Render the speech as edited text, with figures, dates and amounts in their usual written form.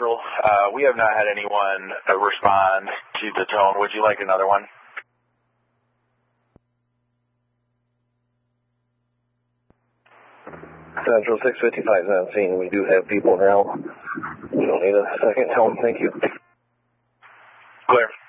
We have not had anyone respond to the tone. Would you like another one? Central 655 is on scene. We do have people now. We don't need a second tone. Thank you. Clear.